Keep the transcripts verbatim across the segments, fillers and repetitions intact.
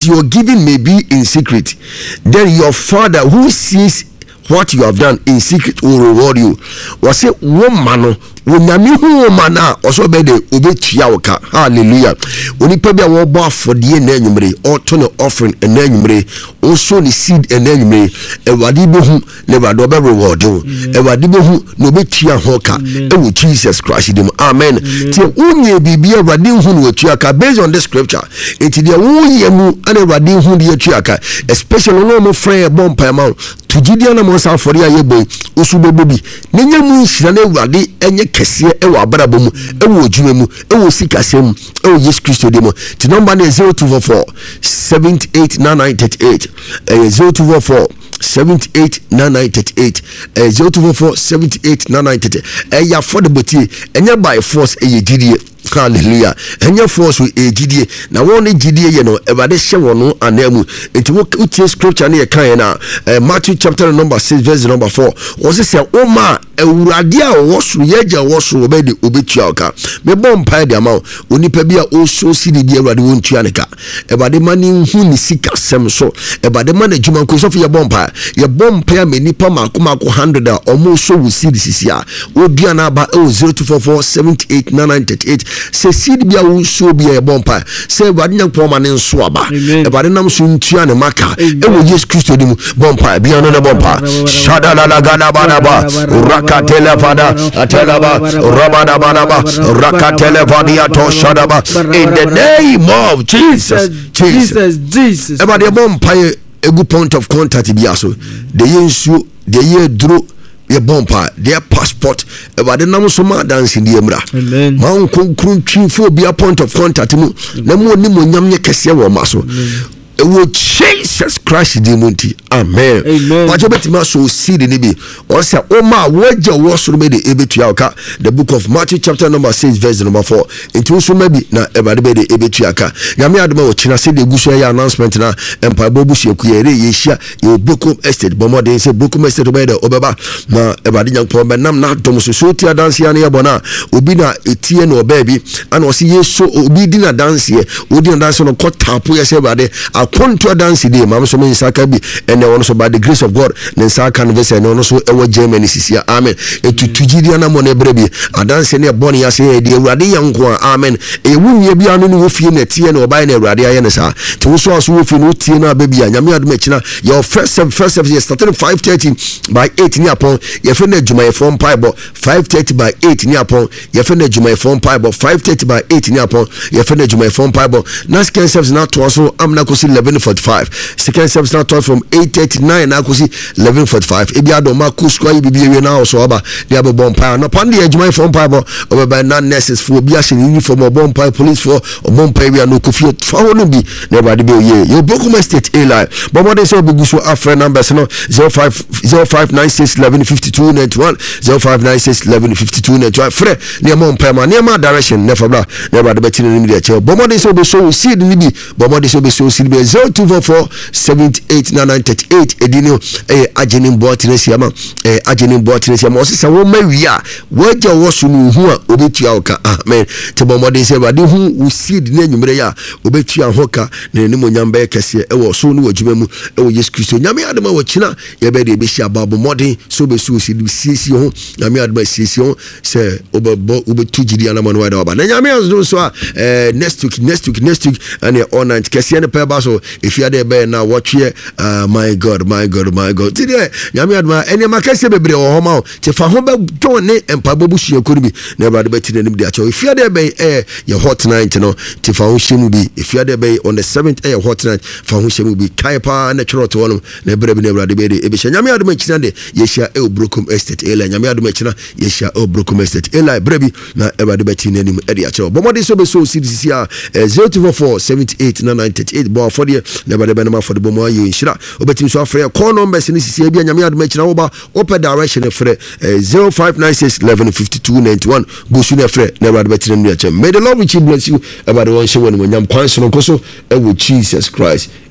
your giving may be in secret, then your Father who sees what you have done in secret will reward you. Was it woman? Wonyame hu mana oso be de obetua woka. Hallelujah. Oni pa bia wo bo afodie na anwumre or to no offering na anwumre also ni seed na anwumre ewade be hu na ewade be reward you. Ewade be hu no obetua hoka e wo Jesus Christ dem. Amen. Tie unye bibia ewade hu no otua ka based on the scripture. Enti de wo yemu ana ewade hu de otua ka, especially no mo friend bomb pa ma tujidia na mo sa afori ayebo osubobobi nenya mu nhira na ewade enye kese ewa abrabo mu ewo odwuma mu ewo sikasem mu ewo Yesu Kristo dem. The number is zero two four four seven eight nine nine three eight, uh, zero two four four seven eight nine nine three eight, uh, zero two four four seven eight nine nine three eight. Eh ya for the boti enya by force eh didie. Hallelujah. Enya force we eh didie na won eh didie ye no ebade hye wono anamu enti wo tie scripture na ye kan na Matthew chapter number six verse number four. O se se o ma ewurade a wo so ye gya wo so obedi obetua oka me bom pa de ama onipa bia o so si de bia ewurade won tua ne ka ebade mani hu ni sika sem so ebade man adwuma ko so ye bom pa ye bom pa me nipa mako mako one hundred a omo so wo si de sisia o bia na ba zero two four four seven eight nine nine three eight. Se seed bia wo so bia ye bom pa se ewurade nyankopon ma ne nso aba ebade nam so ntua ne maka ewo Yesu Kristo dim bom pa bia no ne bom pa shada la la gana bana ba rakatele fada atelaba rabada bana ba rakatele vadia to shadaba in the name of Jesus Jesus Jesus ebade bom pa a good point of contact bia so de yensu de ye duro ye bompa their passport ebade nam so ma dance ndi emra ma nkonkron twinfo bia point of contact mu na mo ni mo nyam nye kese wo ma so ewo Jesus Christ dimunti. Amen. Wajo betima so seed ni bi o se o ma waje wo so me de ebetua ka the book of Matthew chapter number six verse number four. Into so maybe na ebade be de ebetua ka nyame adoma wo china se de guso ya announcement na empire bobu sheku ye re ye hia ye Brokum Estate bomode se Brokum Estate be de obeba na ebade nyankopon be nam na dom so so tia dance ya na ye bona obi na etie no baby ana o se yeso obi di na dance ye odi na dance no ko tapo ye se ebade akonto dance de mam so me saka bi ene wono so by the grace of God ne saka no vese ne wono so ewo Germany sisia. Amen. Etutujidi na mo ne brebi adanse ne bone ya se de awurade yanko. Amen. E wunye bia no ne wo fie na tie na obai na awurade aye ne sa te wo so so wo fie no tie na baby a nyame adom akina your first seven first seven years started five thirty by eight ni upon ye fe na adwuma ye from pipe five thirty by eight ni upon ye fe na adwuma ye from pipe five thirty by eight ni upon ye fe na adwuma ye from pipe na scan service na to so amna ko eleven forty-five second service na to from eight thirty-nine na ko eleven forty-five e bia do ma ku square yi bibie we na so oba dia be bomb pa no pan dia adwuma from pipe o be na nurses for bia she uniform o bomb pipe police for o bomb pipe we no ko fie fa no bi na ba de be ye yo Brokum Estate a line but what they say be guso afre numbers no zero five zero five nine six eleven fifty-two ninety-one zero five nine six eleven fifty-two ninety-one fre ne mo mpa ma ne ma direction ne fa bla ne ba de be tinu ni de che but what they say be so seed ni bi but what they say be so seed be zero two four four seven eight nine nine three eight edino eh ajenin bot ne siama eh ajenin bot ne siama o se wo ma wi a waja wo so no hu a obetua oka. Amen. Te bo mo de say ba de hu wo seed ne nwumre ya obetua hoka ne ne mo nyamba kese e wo so no wadwuma mu e wo Yesu Kristo nyame adama wo kina ye be de be hia babo modern so be so seed sisi ho nyame adama sisi ho se obebo obetu gidi anama no wada ba na nyame azu so a eh next week next week next week and all night kese ne pe ba so if you are be na watchie uh, my god my god my god ti de nyame adama ene makase bebre wo ho ma ti fa ho be don ne empa bobu hia ko bi na ba de beti ne bi a cho if you are be eh your hot night no ti fa ho hia bi if you are be on the seventh eh hot night fa ho hia bi kai pa na choro to no na bre bi na brade be de e bi hia nyame adama kina de ye hia e Brokum Estate e la nyame adama kina ye hia e Brokum Estate e la bre bi na e ba de beti ne nim e de a cho bo mo de so be so C D C a zero two four four seven eight nine nine three eight bo for de na ba de be na for de bo mo ayi nshira obetim so afre call numbers ni sisi e bia nyame adama kina wo ba open direction e frɛ zero five nine six eleven fifty-two ninety-one go su na frɛ na ba de beti ne nim e che may the Lord richly bless you about the one show when nyam kwan so no koso e wo Jesus Christ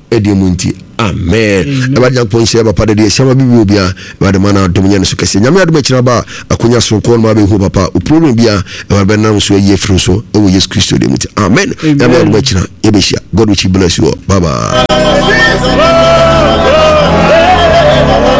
ɛdi mu nti amen ɛba de pon share papa de de shama bibi obia ɛba de mana dom nya no so kese nyame adom akira ba akonya so ko no ma be hu papa o problem bia ɛba be nam so ye firi so e wo Jesus Christ de mu nti amen nyame adom akira e be share God will bless you all. Bye bye.